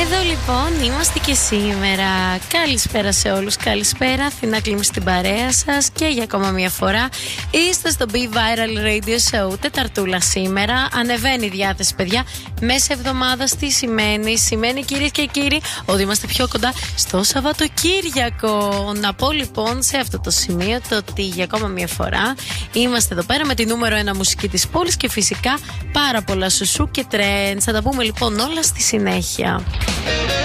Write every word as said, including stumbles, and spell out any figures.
Εδώ λοιπόν είμαστε και σήμερα. Καλησπέρα σε όλους, καλησπέρα. Αθηνά Κλίμη στην παρέα σας και για ακόμα μια φορά είστε στο Be Viral Radio Show. Τεταρτούλα σήμερα. Ανεβαίνει η διάθεση, παιδιά. Μέσα εβδομάδα τι σημαίνει? Σημαίνει, κυρίες και κύριοι, ότι είμαστε πιο κοντά στο Σαββατοκύριακο. Να πω λοιπόν σε αυτό το σημείο το ότι για ακόμα μια φορά είμαστε εδώ πέρα με τη νούμερο ένα μουσική της πόλης και φυσικά πάρα πολλά σουσού και τρέντς. Θα τα πούμε λοιπόν όλα στη συνέχεια.